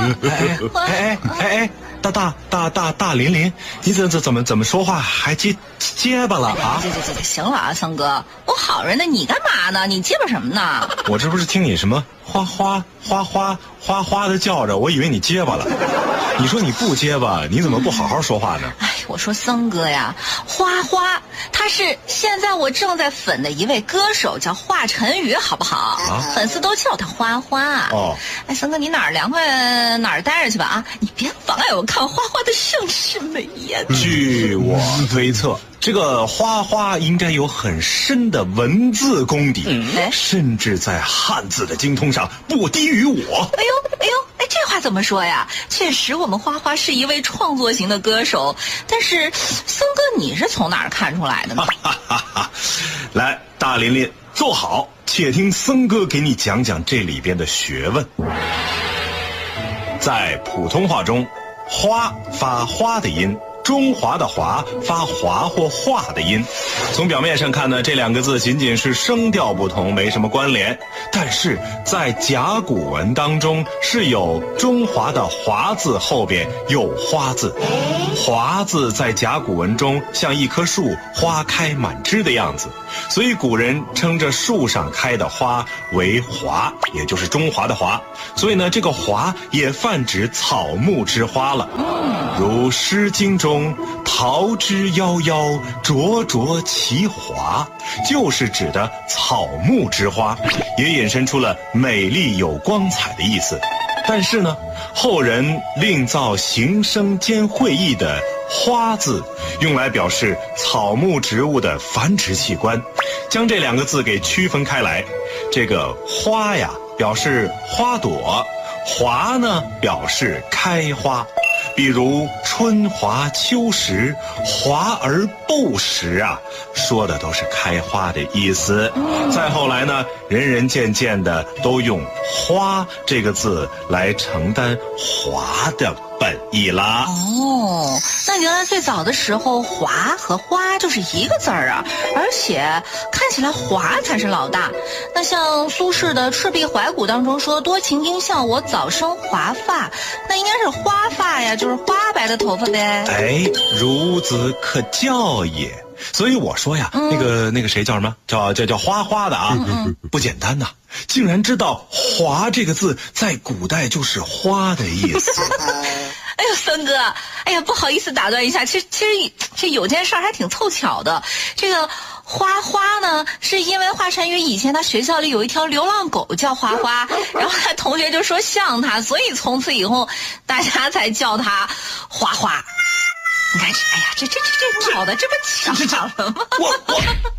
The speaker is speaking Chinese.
哎，大琳，你怎么说话还结巴了啊？ 这行了啊，森哥，我好着呢，你干嘛呢？你结巴什么呢？ 我这不是听你什么哗的叫着，我以为你结巴了。你说你不结巴，你怎么不好好说话呢？ 哎，我说森哥呀，花，他是现在我正在粉的一位歌手，叫华晨宇，好不好？啊，粉丝都叫他花。哦，哎，森哥，你哪儿凉快哪儿待着去吧啊！你别妨碍我看花的盛世美颜。 据我推测，这个花应该有很深的文字功底，甚至在汉字的精通上不低于我。 哎呦，这话怎么说呀？确实，我们花是一位创作型的歌手，但是森哥你是从哪儿看出来的呢？ 来，大琳坐好，且听森哥给你讲讲这里边的学问。在普通话中，花发花的音，中华的华发华或化的音。从表面上看呢，这两个字仅仅是声调不同，没什么关联。但是在甲骨文当中是有中华的华字后边有花字，华字在甲骨文中像一棵树花开满枝的样子，所以古人称这树上开的花为华，也就是中华的华。所以呢，这个华也泛指草木之花了。如《诗经》中桃之夭夭，灼灼其华，就是指的草木之花，也引申出了美丽有光彩的意思。但是呢，后人另造形声兼会意的花字，用来表示草木植物的繁殖器官，将这两个字给区分开来。这个花呀表示花朵，华呢表示开花。比如春华秋实，华而不实啊，说的都是开花的意思。再后来呢，人渐渐的都用花这个字来承担华的本意啦。 哦，那原来最早的时候，华和花就是一个字儿啊，而且看起来华才是老大。那像苏轼的《赤壁怀古》当中说，多情应笑我早生华发，那应该是花发呀，就是花白的头发呗。 哎，孺子可教也。所以我说呀，那个谁叫什么？叫花的啊，不简单呐，竟然知道华这个字在古代就是花的意思。 哎呦，森哥，哎呀，不好意思打断一下，其实有件事还挺凑巧的。这个花呢，是因为华晨宇以前他学校里有一条流浪狗叫花，然后他同学就说像他，所以从此以后大家才叫他花。你看，哎呀，这吵的这不巧了吗？ 我